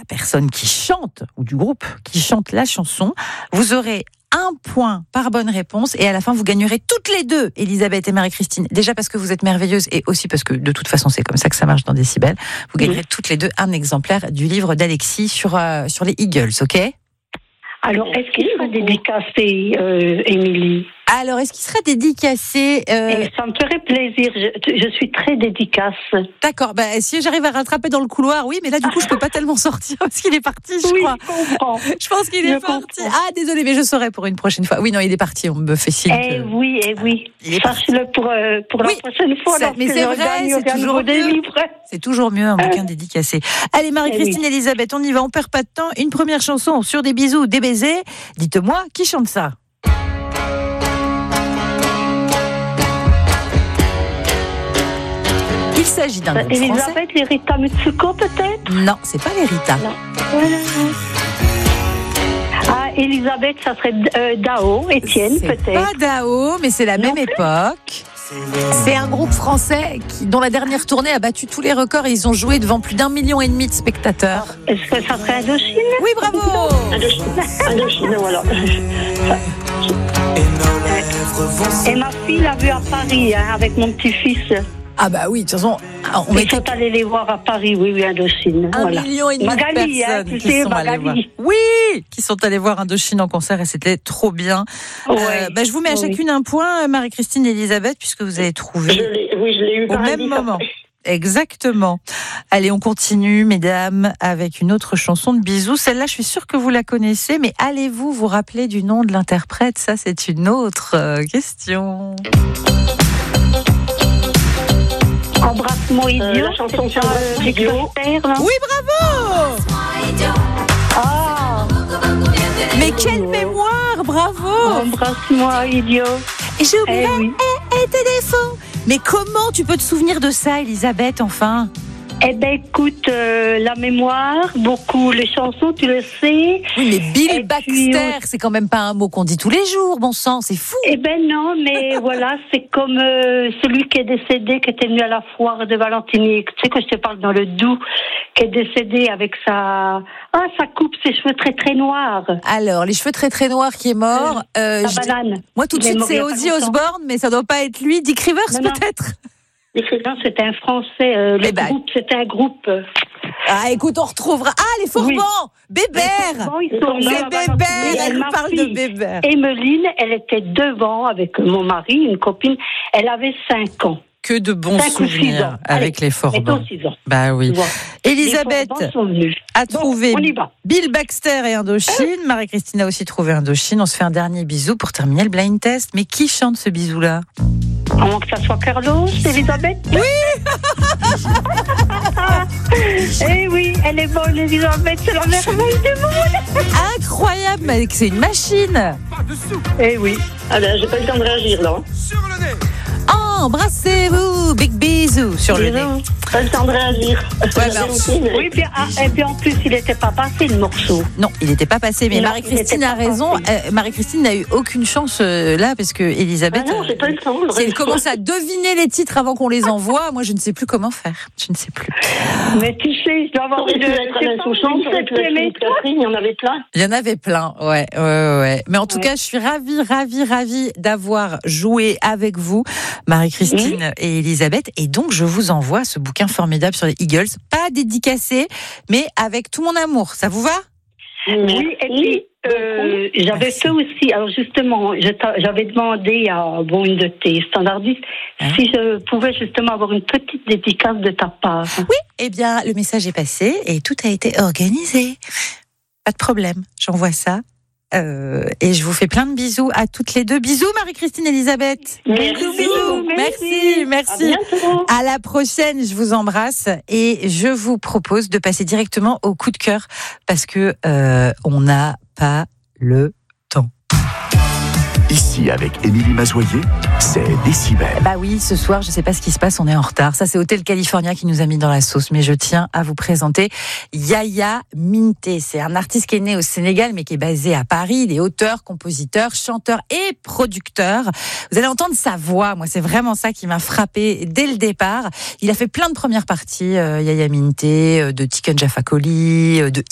personne qui chante, ou du groupe qui chante la chanson. Vous aurez 1 point par bonne réponse et à la fin vous gagnerez toutes les deux, Elisabeth et Marie-Christine. Déjà parce que vous êtes merveilleuses et aussi parce que de toute façon c'est comme ça que ça marche dans Décibel. Vous gagnerez toutes les deux un exemplaire du livre d'Alexis sur les Eagles, ok ? Alors, est-ce qu'il sera dédicacé, Émilie ? Alors, est-ce qu'il sera dédicacé Et ça me ferait plaisir. Je suis très dédicace. D'accord. Si j'arrive à rattraper dans le couloir, oui, mais là, du coup, je peux pas tellement sortir parce qu'il est parti, je crois. Oui, je comprends. Je pense qu'il est parti. Ah, désolé, mais je saurai pour une prochaine fois. Oui, non, il est parti. On me fait signe. Oui. Sache-le pour la prochaine fois. Mais c'est vrai, c'est toujours mieux. C'est toujours mieux un bouquin dédicacé. Allez, Marie-Christine, Elisabeth, on y va. On perd pas de temps. Une première chanson sur des bisous, des baisers. Dites-moi, qui chante ça ? Il s'agit d'un groupe français. Elisabeth, les Rita Mitsuko, peut-être ? Non, c'est pas les Rita. Ah, Elisabeth, ça serait Dao, Étienne, peut-être. C'est pas Dao, mais c'est la même époque. C'est un groupe français dont la dernière tournée a battu tous les records et ils ont joué devant plus d'1,5 million de spectateurs. Est-ce que ça serait Indochine ? Oui, bravo. Indochine, voilà. Et ma fille l'a vu à Paris, avec mon petit-fils. Ah bah oui, de toute façon, ils sont allés les voir à Paris, oui, Indochine. 1,5 million de personnes qui sont allées voir. Oui, qui sont allés voir Indochine en concert et c'était trop bien. Ouais, je vous mets à chacune un point, Marie-Christine et Elisabeth, puisque vous avez trouvé je l'ai eu au même moment. Exactement. Allez, on continue, mesdames, avec une autre chanson de bisous. Celle-là, je suis sûre que vous la connaissez, mais allez-vous vous rappeler du nom de l'interprète ? Ça, c'est une autre question. Embrasse-moi idiot, la chanson sur idiot. Oui, bravo. Mais quelle mémoire, bravo. Embrasse-moi idiot. Et j'ai oublié tes défauts. Mais comment tu peux te souvenir de ça, Elisabeth, enfin ? Eh ben, écoute, la mémoire, beaucoup, les chansons, tu le sais. Oui, mais Bill Baxter, c'est quand même pas un mot qu'on dit tous les jours, bon sang, c'est fou. Eh ben non, mais voilà, c'est comme celui qui est décédé, qui était venu à la foire de Valentinique. Tu sais que je te parle dans le Doubs, qui est décédé avec sa coupe, ses cheveux très très noirs. Alors, les cheveux très très noirs qui est mort. Banane. Moi, tout de suite, c'est Ozzy Osbourne, mais ça doit pas être lui. Dick Rivers, peut-être. Non, c'était un Français. Groupe, c'était un groupe. Ah, écoute, on retrouvera. Ah, les Fourbans, Bébert. C'est Bébert. Elle nous parle de Bébert. Emeline, elle était devant avec mon mari, une copine. Elle avait 5 ans. Que de bons souvenirs avec les Fourbans. Bah oui. Elisabeth a trouvé Bill Baxter et Indochine. Marie-Christine a aussi trouvé Indochine. On se fait un dernier bisou pour terminer le blind test. Mais qui chante ce bisou-là ? Avant que ça soit Carlos, Elisabeth. Oui. Eh oui, elle est bonne, Elisabeth, c'est la merveille du monde. Incroyable, mais c'est une machine. Eh oui. Alors, j'ai pas eu le temps de réagir là. Sur le nez. Embrassez-vous, big bisous sur le nez. Pas le temps de réagir. Oui, et puis en plus, il n'était pas passé le morceau. Non, il n'était pas passé, mais Marie-Christine a raison. Marie-Christine n'a eu aucune chance là, parce que Elisabeth. Ah non, j'ai pas eu le temps. Si elle commence à deviner les titres avant qu'on les envoie, moi je ne sais plus comment faire. Je ne sais plus. Mais tu sais, je dois avoir une il y en avait plein. Il y en avait plein, ouais. Mais en tout cas, je suis ravie d'avoir joué avec vous, Marie-Christine et Elisabeth. Et donc, je vous envoie ce bouquin formidable sur les Eagles. Pas dédicacé, mais avec tout mon amour. Ça vous va ? Oui, et puis, j'avais fait aussi, alors justement, j'avais demandé à une de tes standardistes si je pouvais justement avoir une petite dédicace de ta part. Oui, eh bien, le message est passé et tout a été organisé. Pas de problème, j'envoie ça. Et je vous fais plein de bisous à toutes les deux. Bisous Marie-Christine, Elisabeth. Merci. À la prochaine, je vous embrasse et je vous propose de passer directement au coup de cœur parce que on n'a pas le temps. Ici, avec Émilie Mazoyer, c'est Décibel. Bah oui, ce soir, je sais pas ce qui se passe, on est en retard. Ça, c'est Hotel California qui nous a mis dans la sauce. Mais je tiens à vous présenter Yaya Minté. C'est un artiste qui est né au Sénégal, mais qui est basé à Paris. Il est auteur, compositeur, chanteur et producteur. Vous allez entendre sa voix. Moi, c'est vraiment ça qui m'a frappé dès le départ. Il a fait plein de premières parties, Yaya Minté, de Tiken Jah Fakoly, de